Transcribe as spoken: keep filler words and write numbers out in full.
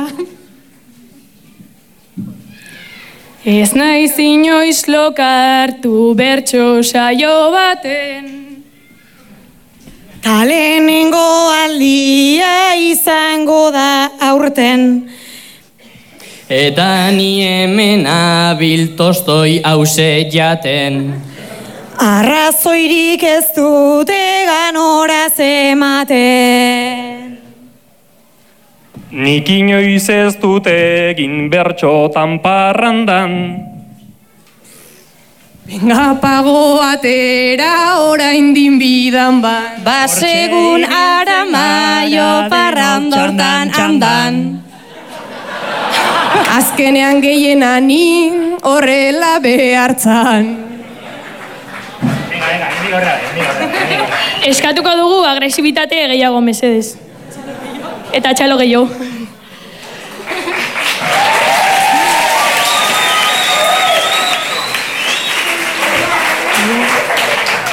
Ez naiz inoiz lokartu bertso saio baten. Ta lehenengo aldia izango da aurten. Eta ni hemen abil Tolstoi hause jaten. Arrazoirik ez dute ganoraz ematen. Nik inoiz ez dute egin bertxotan parrandan. Venga pago atera orain din bidan ban. Basegun aramaio parrandortan andan. Azkenean gehienani horrela behartzan. Eskatuko dugu agresibitate gehiago mesedez. Eta txalo gehiago.